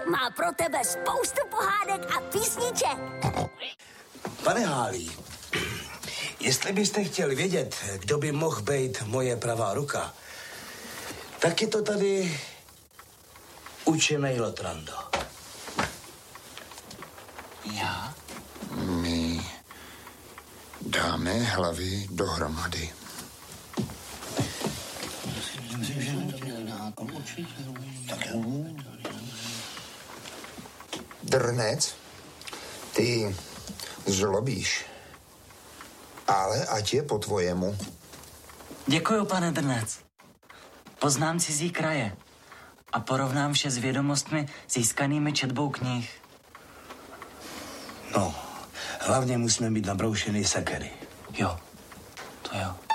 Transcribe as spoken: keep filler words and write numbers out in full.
má pro tebe spoustu pohádek a písniček. Pane Hálí, jestli byste chtěl vědět, kdo by mohl být moje pravá ruka, tak je to tady učenej Lotrando. Já? My dáme hlavy dohromady. Drnec, ty zlobíš, ale ať je po tvojemu. Děkuju, pane Drnec. Poznám cizí kraje a porovnám vše s vědomostmi získanými četbou knih. No, hlavně musíme mít nabroušený sekery. Jo, to jo.